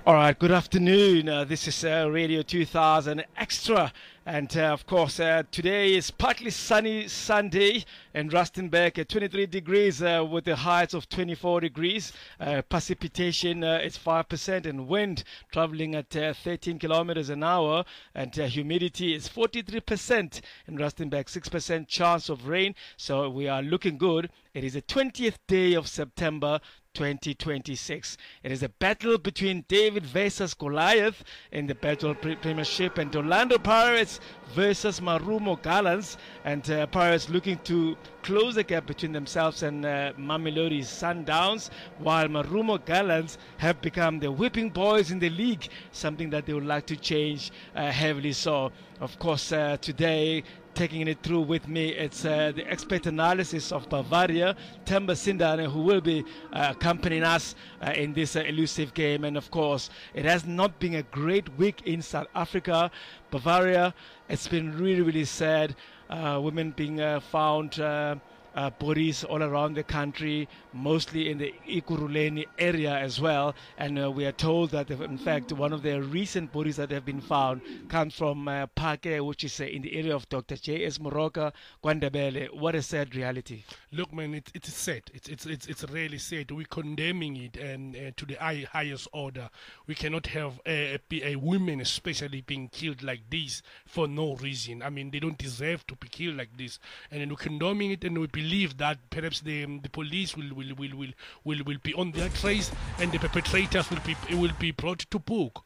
All right, good afternoon. This is Radio 2000 Extra. And of course, today is partly sunny Sunday in Rustenburg at 23 degrees with the heights of 24 degrees. Precipitation is 5% and wind traveling at 13 kilometers an hour. And humidity is 43% in Rustenburg, 6% chance of rain. So we are looking good. It is the 20th day of September 2026. It is a battle between David versus Goliath in the Battle Premiership, and Orlando Pirates versus Marumo Gallants, and Pirates looking to close the gap between themselves and Mamelodi Sundowns, while Marumo Gallants have become the whipping boys in the league, something that they would like to change heavily. So, of course, today, taking it through with me, it's the expert analysis of Bavaria, Themba Sindane, who will be accompanying us in this elusive game. And of course, it has not been a great week in South Africa. Bavaria, it's been really, really sad. Women being found bodies all around the country, mostly in the Ekurhuleni area as well. And we are told that, in fact, one of the recent bodies that have been found comes from Pake, which is in the area of Dr. J.S. Moroka, KwaNdebele. What a sad reality. Look, man, it's sad. It's really sad. We're condemning it and to the highest order. We cannot have a women, especially, being killed like this for no reason. I mean, they don't deserve to be killed like this. And then we're condemning it, and we believe that perhaps the police will be on their trace, and the perpetrators will be brought to book.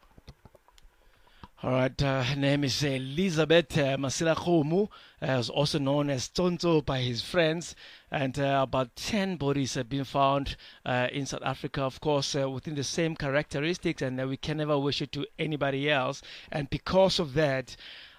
All right, her name is Elizabeth Masila Khomu, also known as Tonto by his friends, and about 10 bodies have been found in South Africa, of course, within the same characteristics, and we can never wish it to anybody else. And because of that,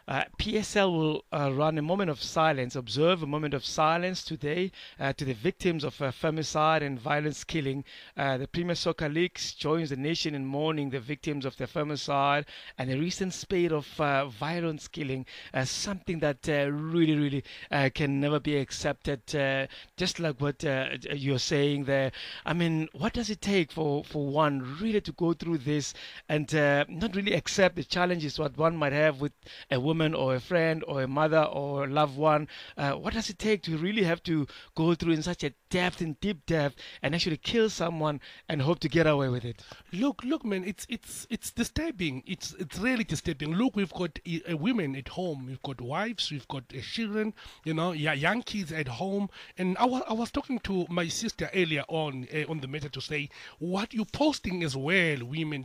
PSL will run a moment of silence, observe a moment of silence today to the victims of femicide and violence killing. The Premier Soccer League joins the nation in mourning the victims of the femicide and the recent spate of violence killing, something that really can never be accepted. Just like what you're saying there. I mean, what does it take for one really to go through this and not really accept the challenges what one might have with a woman or a friend or a mother or a loved one? What does it take to really have to go through in such a depth and deep depth and actually kill someone and hope to get away with it? Look, man, it's disturbing. It's really disturbing. Look, we've got women at home. We've got wives. We've got children. Young kids at home. And I was talking to my sister earlier on the matter to say, what you're posting as well, women,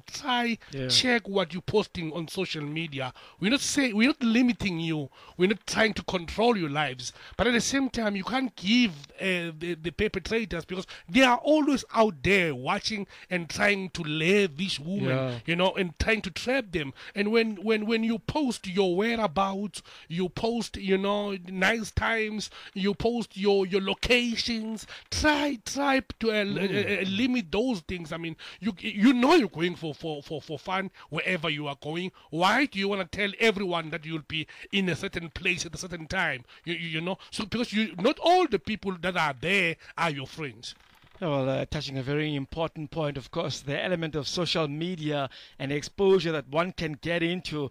check what you're posting on social media. We're not limiting you. We're not trying to control your lives. But at the same time, you can't give the perpetrators, because they are always out there watching and trying to lay these women, and trying to trap them. And when you post your whereabouts, you post, nice times, you post your locations, try to limit those things. I mean, you're going for fun wherever you are going. Why do you want to tell everyone that you'll be in a certain place at a certain time? So because not all the people that are there are your friends. Well, touching a very important point, of course, the element of social media and the exposure that one can get into.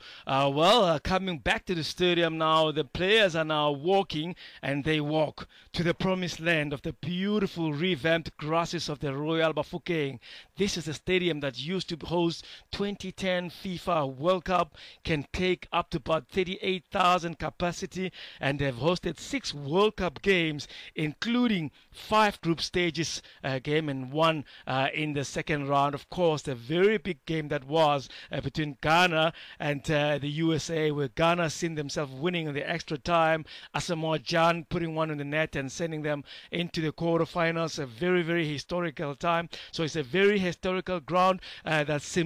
Coming back to the stadium now, the players are now walking, and they walk to the promised land of the beautiful revamped grasses of the Royal Bafokeng. This is a stadium that used to host 2010 FIFA World Cup, can take up to about 38,000 capacity, and they've hosted 6 World Cup games, including 5 group stages game and one in the second round. Of course, the very big game that was between Ghana and the USA, where Ghana seen themselves winning in the extra time. Asamoah Gyan putting one in the net and sending them into the quarterfinals. A very historical time. So it's a very historical ground that